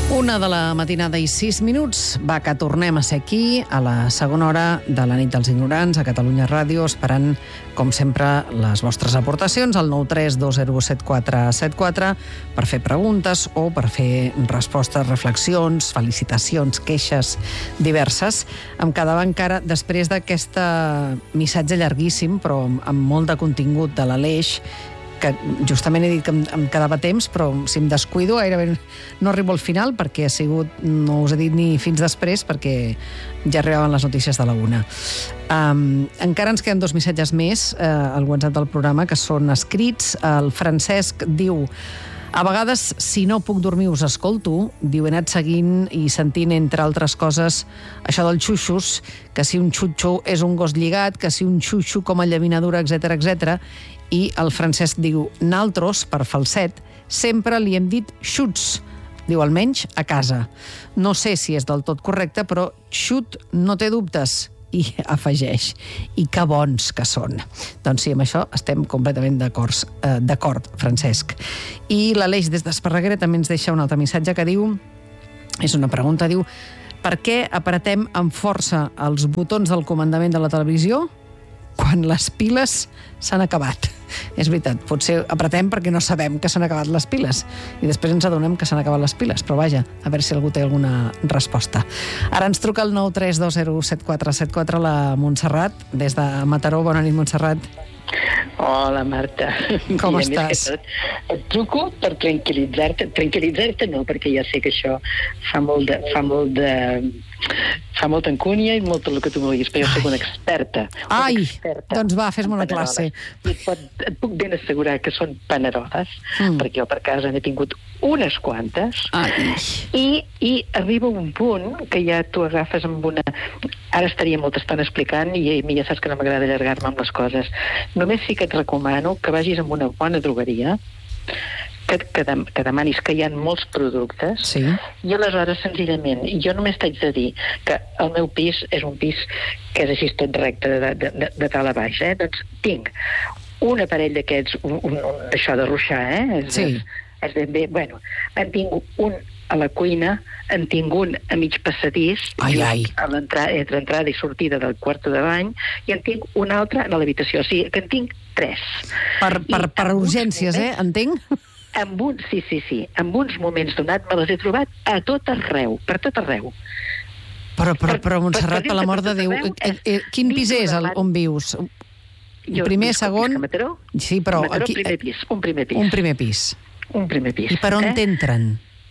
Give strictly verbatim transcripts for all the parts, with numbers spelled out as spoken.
Una de la matinada i sis minuts. Va, que tornem a ser aquí, a la segona hora de la nit dels ignorants, a Catalunya Ràdio, esperant, com sempre, les vostres aportacions al nou tres dos zero set quatre set quatre per fer preguntes o per fer respostes, reflexions, felicitacions, queixes diverses. Em quedava encara, després d'aquest missatge llarguíssim, però amb molt de contingut de l'Aleix, que justament he dit que em, em quedava temps, però si em descuido gairebé no arribo al final, perquè ha sigut, no us he dit ni fins després, perquè ja arribaven les notícies de la una. Um, encara ens queden dos missatges més uh, al WhatsApp del programa, que són escrits. El Francesc diu: a vegades, si no puc dormir, us escolto. Diu, he anat seguint i sentint, entre altres coses, això dels xuxos, que si un xutxo és un gos lligat, que si un xuxo com a llaminadura, etcètera, etcètera. I el Francesc diu, naltros, per falset, sempre li hem dit xuts. Diu, almenys a casa. No sé si és del tot correcte, però xut no té dubtes. I afegeix, i que bons que són. Doncs sí, amb això estem completament d'acord, eh, d'acord, Francesc. I l'Aleix des d'Esparreguera també ens deixa un altre missatge que diu, és una pregunta, diu, per què apretem amb força els botons del comandament de la televisió quan les piles s'han acabat? És veritat, potser apretem perquè no sabem que s'han acabat les piles i després ens adonem que s'han acabat les piles, però vaja, a veure si algú té alguna resposta. Ara ens truca el nou tres dos zero set quatre set quatre la Montserrat, des de Mataró. Bona nit, Montserrat. Hola, Marta. Com I estàs? Tot, et truco per tranquil·litzar-te. Tranquil·litzar-te no, perquè ja sé que això fa molt de... Fa molt de fa molta encúnia i molt el que tu vulguis, però jo soc una experta. Una Ai, experta doncs va, fes-me una classe. I et, pot, et puc ben assegurar que són paneroles, mm. perquè jo per casa n'he tingut unes quantes. Ai. I, i arriba un punt que ja tu agafes amb una... Ara estaria molta estona explicant i a mi ja saps que no m'agrada allargar-me amb les coses. Només sí que et recomano que vagis amb una bona drogueria, que, que, de, que demanis que hi ha molts productes, sí. I aleshores senzillament jo només t'haig de dir que el meu pis és un pis que és així tot recte de, de, de, de tal a baix, eh? Doncs tinc un aparell d'aquests, un, un, un, això de ruixar, eh? És, sí. és, és ben bé, bueno, en tinc un a la cuina, en tinc un a mig passadís, ai, ai. A l'entrada, entre entrada i sortida del quarto de bany, i en tinc un altre a l'habitació, o sigui que en tinc tres. Per, per, per urgències, moments, eh? Entenc? Amb un, sí, sí, sí. En uns moments donats me les he trobat a tot arreu, per tot arreu. Però, però, però Montserrat, per l'amor de Déu, eh, eh, quin pis és el, on vius? Jo primer, segon... Mataró, sí, però Mataró, aquí... primer pis, un primer pis. Un primer pis. Un primer pis. I per on eh? t'entren?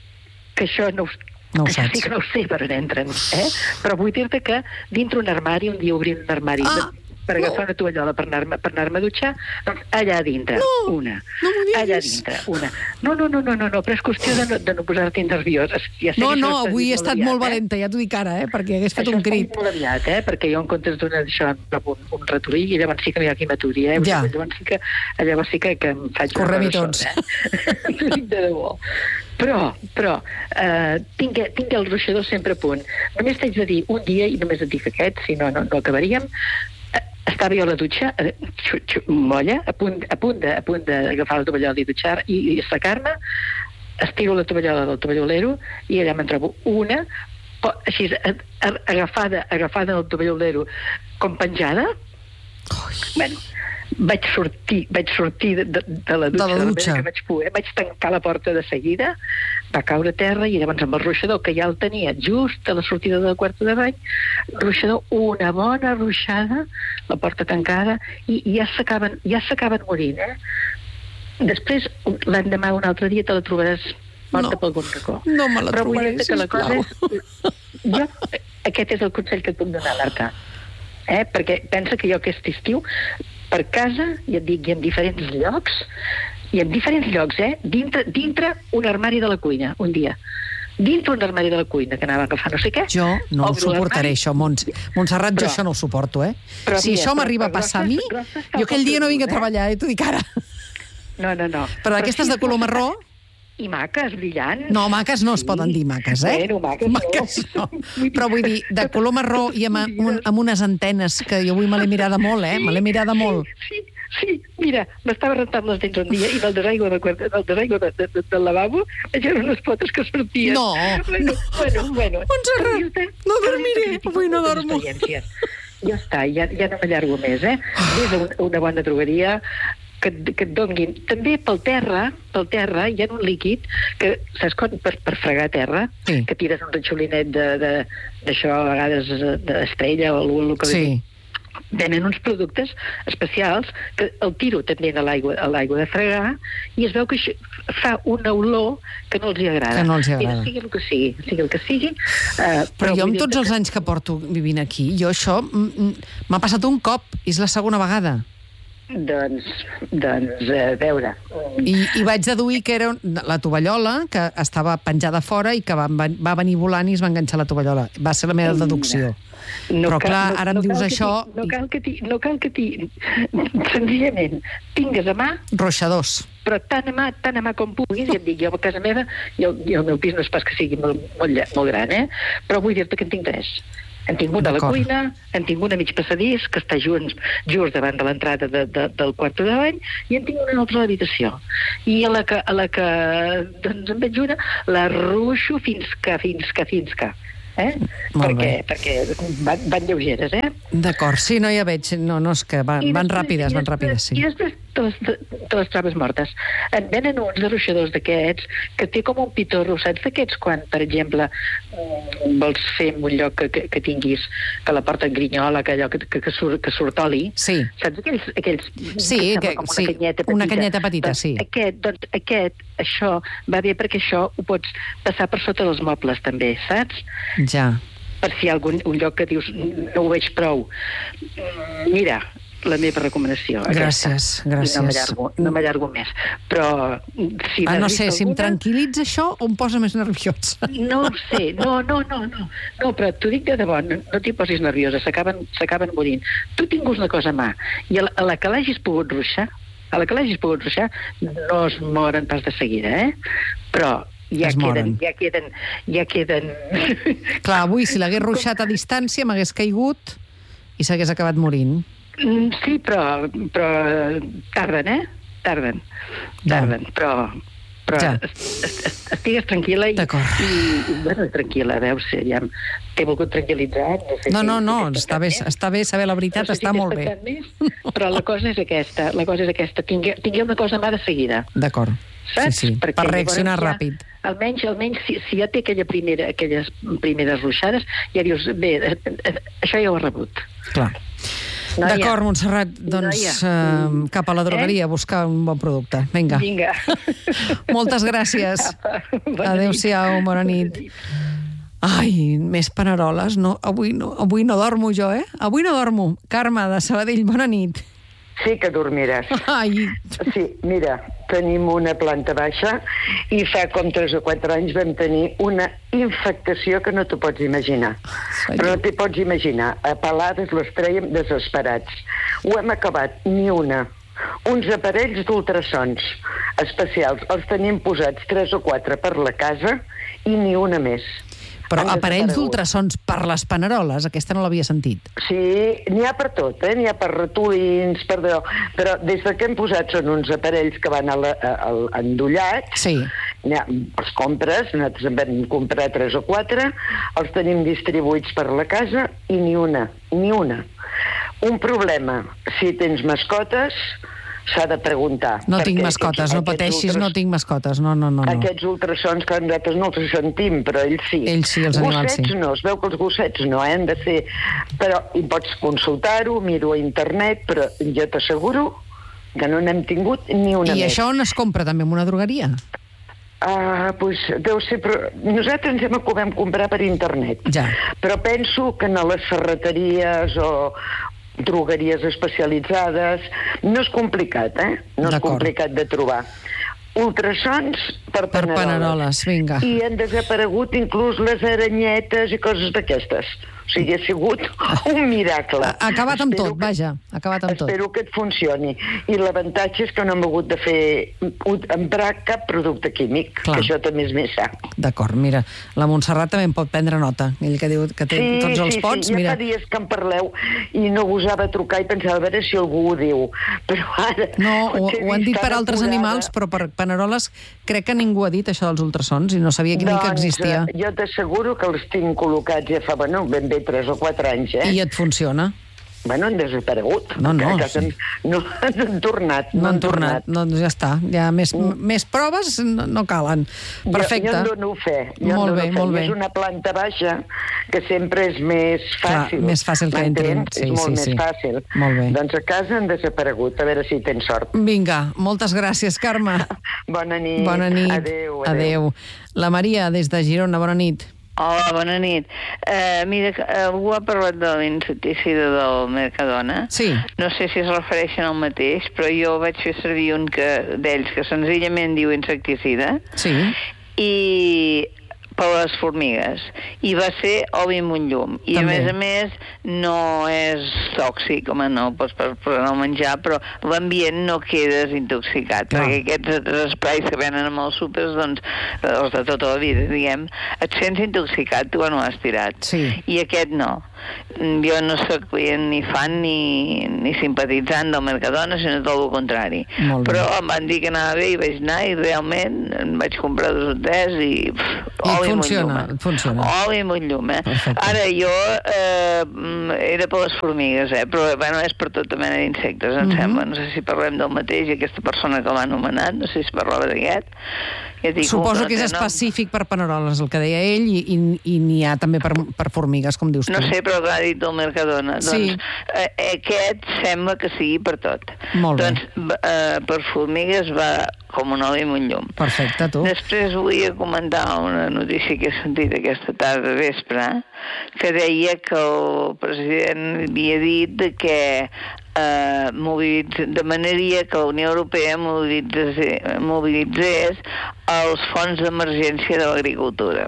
Que això no ho, no ho això saps. sí que no ho sé per on entren, eh? Però vull dir-te que dintre un armari, un dia obrim un armari... Ah! per agafar no. una tovallola per anar-me per anar-me a dutxar, doncs allà dintre, no, una. No allà dintre, una. No, no, no, no, no, no però és qüestió de no, de no posar-te nerviosa. Ja sé no, que no, avui he estat aviat, molt eh? valenta, ja t'ho dic ara, eh? Perquè hagués fet això un crit. Això molt aviat, eh? Perquè jo en comptes d'una d'això em trobo un, un ratolí i llavors sí que no hi ha qui m'aturi, eh? Ja. Llavors sí que, llavors sí que, que em faig... Correm-hi tots. Sort, eh? de debò. Però, però, eh, tinc, tinc el ruixador sempre a punt. Només t'haig de dir un dia, i només et dic aquest, si no, no, no acabaríem, estava jo a la dutxa, xu, xu, molla, a punt, a punt de, a punt d'agafar la tovallola i dutxar i, i assecar-me, estiro la tovallola del tovallolero i allà me'n trobo una, així, agafada, agafada del tovallolero, com penjada. Ui. Bueno, vaig sortir, vaig sortir de, de, de la dutxa, de la dutxa. Que vaig poder, vaig tancar la porta de seguida, va caure a terra i llavors amb el ruixador, que ja el tenia just a la sortida del quarto de bany, ruixador, una bona ruixada, la porta tancada, i, i ja s'acaben ja s'acaben morint, eh? Després, l'endemà un altre dia te la trobaràs morta no. per algun racó. No me la Però trobaré, que la cosa és, jo, aquest és el consell que et puc donar, Marta. Eh? Perquè pensa que jo aquest estiu, per casa, ja et dic, i en diferents llocs, i en diferents llocs, eh? Dintre, dintre un armari de la cuina, un dia. Dintre un armari de la cuina, que anava a agafar no sé què. Jo no ho suportaré, això, Montse. Montserrat, jo això no ho suporto, eh? Si mira, això m'arriba a passar a mi, jo aquell dia no vinc a treballar, eh? T'ho dic ara. No, no, no. Però d'aquestes de color marró... I maques, brillants. No, maques no es sí. poden dir maques, eh? Bueno, maques, maques no. no. Però vull dir, de color marró i amb, un, amb unes antenes, que jo avui me l'he mirada molt, eh? Me l'he mirada molt. Sí, sí, mira, m'estava rentant les dents un dia i del desaigua, de, del, desaigua de, de, de, del lavabo vaig veure unes potes que sortien. No! Bueno, bueno, bueno. Montserrat, no dormiré, avui no dormo. Ja està, ja, ja no m'allargo més, eh? Ves a una, una bona drogueria, que, que et donguin. També pel terra, pel terra hi ha un líquid que, saps quan per, per fregar terra, sí. que tires un ratxolinet d'això, a vegades d'estrella o el, el que sí. Tenen uns productes especials que el tiro també a l'aigua a l'aigua de fregar i es veu que això fa una olor que no els hi agrada. Que no els hi agrada. Mira, sigui el que sigui, sigui el que sigui. Uh, però, però jo amb tots que... els anys que porto vivint aquí, jo això m'ha passat un cop, és la segona vegada. Doncs, doncs a veure... I, I vaig deduir que era la tovallola, que estava penjada fora i que va, va venir volant i es va enganxar la tovallola. Va ser la meva deducció. No Però, cal, clar, ara no, em dius no això... Ti, no cal que ti... No cal que ti... Senzillament, tingues a mà... Ruixadors. Però tant a mà, tant a mà com puguis, i et dic, jo a casa meva, i el, i el meu pis no és pas que sigui molt, molt, molt gran, eh? Però vull dir-te que en tinc tres. En tinc una a la cuina, en tinc una mig passadís, que està just, just davant de l'entrada de, de, del quarto de bany, i en tinc una altra a l'habitació. I a la que, a la que doncs en veig una, la ruixo fins que, fins que, fins que. Eh? Perquè, perquè van, van lleugeres, eh? D'acord, sí, no, ja veig. No, no, és que van, van ràpides, van ràpides, sí. I després te les, te les trobes mortes. En venen uns de ruixadors d'aquests que té com un pitorro, saps d'aquests quan, per exemple, vols fer en un lloc que, que, que tinguis, que la porta en grinyola, que allò que, que, que, surt, que surt oli. Sí. Saps aquells... aquells sí, que, una sí, canyeta petita. Una canyeta petita, doncs, sí. Aquest, doncs aquest, això, va bé perquè això ho pots passar per sota dels mobles també, saps? Ja. Per si hi ha algun un lloc que dius no ho veig prou. Mira, la meva recomanació. Gràcies, aquesta. gràcies. No m'allargo més. Però si ah, no sé, alguna... si em tranquil·litza això o em posa més nerviós? No ho sé, no, no, no, no. No, però t'ho dic de debò, no, no t'hi posis nerviosa, s'acaben morint. Tu tingues una cosa a mà, i a la, a la que l'hagis pogut ruixar, a la que l'hagis pogut ruixar, no es moren pas de seguida, eh? Però ja queden, ja queden, ja queden... Clar, avui, si l'hagués ruixat a distància, m'hagués caigut i s'hagués acabat morint. Sí, però, però tarden, eh? Tarden, tarden, ja. però... Però ja. Estigues tranquil·la i, i bueno, tranquil·la, veus, ja t'he volgut tranquil·litzar. No, sé no, si no, no està, bé, està bé saber la veritat, no sé està si molt bé. Més, però la cosa és aquesta, la cosa és aquesta, tingui, tingui una cosa a mà de seguida. D'acord, sí, sí, Perquè per reaccionar ja, ràpid. Almenys, almenys si, si ja té aquella primera, aquelles primeres ruixades, ja dius, bé, això ja ho he rebut. Clar. No D'acord, Montserrat, doncs no uh, cap a la drogueria eh? a buscar un bon producte. Vinga. Vinga. Moltes gràcies. Adéu-siau, bona nit. Ai, més paneroles. No, avui, no, avui no dormo jo, eh? Avui no dormo. Carme, de Sabadell, bona nit. Sí que dormiràs. Ai. Sí, mira, tenim una planta baixa i fa com tres o quatre anys vam tenir una infectació que no t'ho pots imaginar. Ai. Però no t'hi pots imaginar. A pelades les trèiem desesperats. Ho hem acabat, ni una. Uns aparells d'ultrasons especials. Els tenim posats tres o quatre per la casa i ni una més. Però aparells d'ultrasons per les paneroles, aquesta no l'havia sentit. Sí, n'hi ha per tot, eh? N'hi ha per ratolins, per allò. Però des que hem posat són uns aparells que van a la, a, a, endollats. Sí. Ha, els compres, nosaltres en vam comprar tres o quatre, els tenim distribuïts per la casa i ni una, ni una. Un problema, si tens mascotes, s'ha de preguntar. No tinc mascotes, aquests, no pateixis, ultras... no tinc mascotes, no, no, no. Aquests ultrasons que nosaltres no els sentim, però ells sí. Ells sí, els animals sí. Gossets no, es veu que els gossets no, eh, han de ser... Però hi pots consultar-ho, miro a internet, però jo t'asseguro que no n'hem tingut ni una I més. I això on es compra també, en una drogueria? Ah, doncs deu ser... Però... Nosaltres ens hem, vam comprar per internet. Ja. Però penso que a les ferreteries o... drogueries especialitzades, no és complicat, eh? No és complicat de trobar. Ultrasons per paneroles. Per paneroles, vinga. I han desaparegut inclús les aranyetes i coses d'aquestes. O sigui, ha sigut un miracle. Ha acabat amb tot, vaja, ha acabat amb tot. Espero que et funcioni. I l'avantatge és que no hem hagut de fer emprar cap producte químic, que això també és més sa. D'acord, mira, la Montserrat també en pot prendre nota. Ell que diu que té tots els pots, mira... Sí, sí, ja fa dies que en parleu i no gosava trucar i pensava a veure si algú ho diu. Però ara... No, ho, ho han dit per altres animals, però per paneroles crec que ningú ha dit això dels ultrasons i no sabia ni que existia. Jo t'asseguro que els tinc col·locats ja fa, bueno, ben bé tres o quatre anys, eh? I et funciona? Bueno, han desaparegut. No, no, sí. No, no han tornat. No, no han tornat, tornat. No, ja està. Ja més, mm. més proves no, no calen. Perfecte. Jo, jo en dono fe. Jo molt bé, fe. molt bé. És una planta baixa que sempre és més fàcil. Clar, més fàcil que entrin. Sí, és molt sí, més sí. fàcil. Molt bé. Doncs a casa han desaparegut. A veure si tens sort. Vinga, moltes gràcies, Carme. Bona nit. Bona nit. Adéu, adéu. Adéu. La Maria, des de Girona, bona nit. Hola, bona nit. Uh, mira, algú ha parlat de l'insecticida del Mercadona. Sí. No sé si es refereixen al mateix, però jo vaig fer servir un que d'ells que senzillament diu insecticida. Sí. I per les formigues. I va ser oli amb un llum. I També. a més a més no és tòxic, home, no pots per, per no menjar, però l'ambient no queda desintoxicat, Clar. perquè aquests esprais que venen amb els súpers, doncs, els de tota la vida, diguem, et sents intoxicat quan ho has tirat. Sí. I aquest no. Jo no soc client ni fan ni, ni simpatitzant del Mercadona, sinó tot el contrari. Molt bé. Però em van dir que anava bé i vaig anar i realment em vaig comprar dos o tres i... Pff, I oli funciona, amb un llum, funciona. Oli amb un llum, eh? Perfecte. Ara, jo eh, era per les formigues, eh? Però bueno, és per tota mena d'insectes, em Mhm. sembla. No sé si parlem del mateix, aquesta persona que l'ha anomenat, no sé si parlava d'aquest. Ja dic, Suposo no que és té nom. específic per paneroles, el que deia ell, i, i, i n'hi ha també per, per formigues, com dius tu. No sé, però que ha dit el Mercadona. Sí. Doncs eh, aquest sembla que sigui per tot. Molt bé. Doncs eh, per formigues va com un oli amb un llum. Perfecte, tu. Després volia comentar una notícia que he sentit aquesta tarda vespre, que deia que el president havia dit de que eh, mobilitz... demanaria que la Unió Europea mobilitzés, mobilitzés els fons d'emergència de l'agricultura.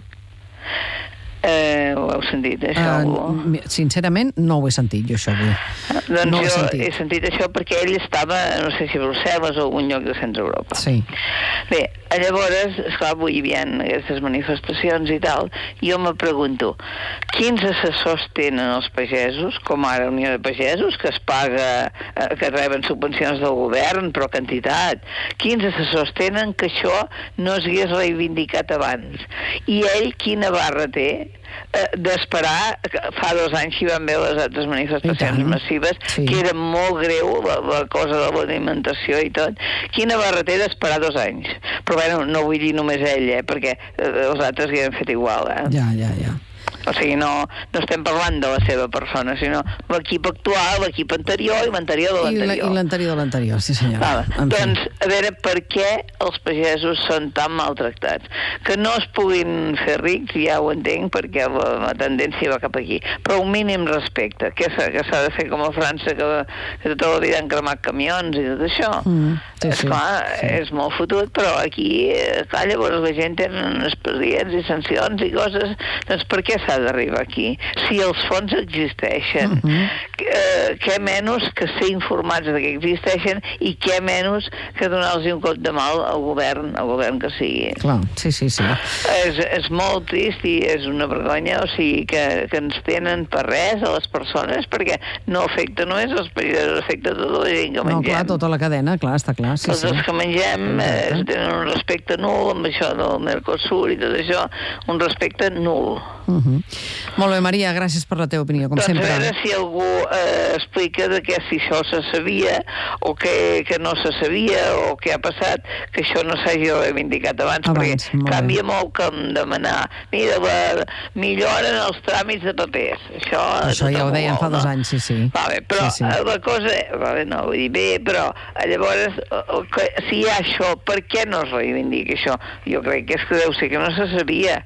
Eh, ho heu sentit, això? Uh, sincerament, no ho he sentit, jo, això avui. Doncs no ho he jo sentit. he sentit això perquè ell estava, no sé si a Brussel·les o algun lloc de centre Europa. Sí. Bé, llavors, esclar, avui hi havia aquestes manifestacions i tal, i jo me pregunto, quins assessors tenen els pagesos, com ara Unió de Pagesos, que es paga, eh, que reben subvencions del govern, però quantitat, quins assessors tenen que això no s'hagués reivindicat abans? I ell quina barra té eh, d'esperar, fa dos anys que hi van haver les altres manifestacions massives, sí. que era molt greu la, la cosa de l'alimentació i tot, quina barra té d'esperar dos anys? Però bueno, no vull dir només ell, eh, perquè eh, els altres hi han fet igual, eh? Ja, ja, ja. O sigui, no, no estem parlant de la seva persona, sinó l'equip actual, l'equip anterior i l'anterior de l'anterior. I l'anterior de l'anterior, sí senyor. Vale. Doncs, a veure, per què els pagesos són tan maltractats? Que no es puguin fer rics, ja ho entenc, perquè la, la tendència va cap aquí. Però un mínim respecte, que s'ha de fer com a França, que, que tota la vida han cremat camions i tot això. Mm, sí, és clar, sí. És molt fotut, però aquí, clar, llavors la gent tenen expedients i sancions i coses, doncs per què s'ha d'arribar aquí? Si els fons existeixen, uh-huh. eh, què menys que ser informats de que existeixen i què menys que donar-los un cop de mal al govern, al govern que sigui. Clar, sí, sí, sí. És, és molt trist i és una vergonya, o sigui, que, que ens tenen per res a les persones, perquè no afecta només els països, afecta tota la gent que mengem. No, clar, tota la cadena, clar, està clar. Sí, tots sí. els que mengem eh, tenen un respecte nul amb això del Mercosur i tot això, un respecte nul. Uh-huh. Molt bé, Maria, gràcies per la teva opinió, com doncs sempre. A veure si algú eh, explica de què si això se sabia o que, que no se sabia o què ha passat, que això no s'hagi reivindicat abans, abans perquè molt canvia bé. Molt que demanar mira, la, milloren els tràmits de papers. Això, això ja ho deien fa dos anys, sí, sí. Va bé, però sí, sí. La cosa, va bé, no vull dir bé, però llavors, que, si hi ha això, per què no es reivindica això? Jo crec que és que deu ser que no se sabia.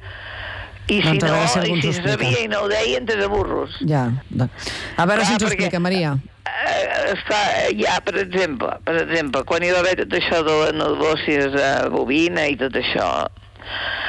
I si doncs no, si i si sabia i no ho deien, te de burros. Ja, a veure clar, si ens ho explica, Maria. Eh, esclar, ja, per exemple, per exemple, quan hi va haver tot això de la nodosis eh, bovina i tot això,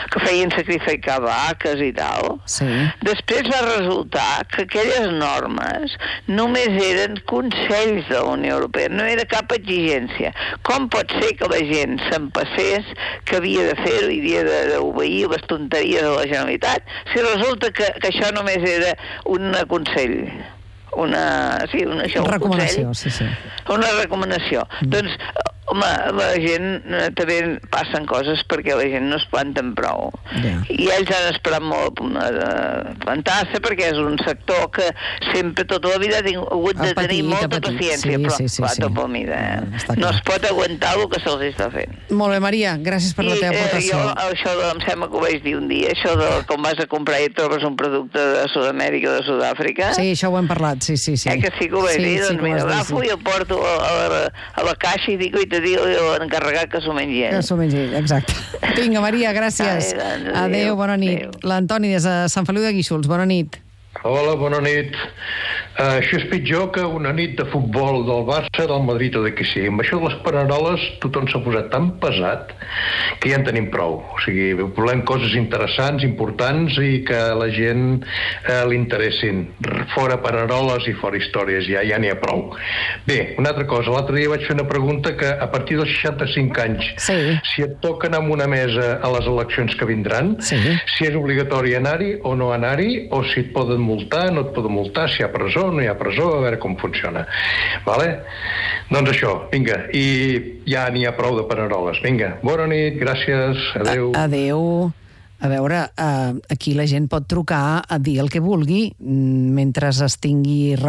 que feien sacrificar vaques i tal. Sí. Després va resultar que aquelles normes només eren consells de la Unió Europea, no era cap exigència. Com pot ser que la gent s'empassés que havia de fer-ho i havia d'obeir les tonteries de la Generalitat, si resulta que, que això només era un consell? Una, sí, una, això, un recomanació, consell, sí, sí. Una recomanació. Mm. Doncs, home, la gent eh, també passen coses perquè la gent no es planten prou. Yeah. I ells han esperat molt a plantar-se perquè és un sector que sempre tota la vida ha hagut de patit, tenir molta patit. paciència, sí, però sí, sí, clar, sí. tot pel mida, eh? Està No clar. es pot aguantar el que se'ls està fent. Molt bé, Maria, gràcies per I, la teva aportació. Eh, jo, això de, em sembla que ho vaig dir un dia, això de com vas a comprar i et trobes un producte de Sud-amèrica o de Sud-àfrica. Sí, això ho hem parlat, sí, sí, sí. Eh, que sí que ho vaig sí, dir, sí, doncs mira, agafo i el porto a, a, la, a la caixa i dic, i te dic l'encarregat que s'ho mengi. Que s'ho mengi, exacte. Vinga, Maria, gràcies. Ai, doncs, adéu, Adéu, bona nit. adéu. L'Antoni des de Sant Feliu de Guíxols, bona nit. Hola, bona nit. Uh, això és pitjor que una nit de futbol del Barça, del Madrid o de qui sigui. Amb això de les paneroles tothom s'ha posat tan pesat que ja en tenim prou. O sigui, volem coses interessants, importants i que a la gent uh, li interessin. Fora paneroles i fora històries, ja ja n'hi ha prou. Bé, una altra cosa. L'altre dia vaig fer una pregunta que a partir dels seixanta-cinc anys, sí. si et toquen amb una mesa a les eleccions que vindran, sí. si és obligatori anar-hi o no anar-hi, o si et poden multar, no et poden multar, si hi ha presó, no hi ha presó, a veure com funciona. Vale? Doncs això, vinga, i ja n'hi ha prou de paneroles. Vinga, bona nit, gràcies, adeu. A adeu. A veure, eh, aquí la gent pot trucar a dir el que vulgui mentre es tingui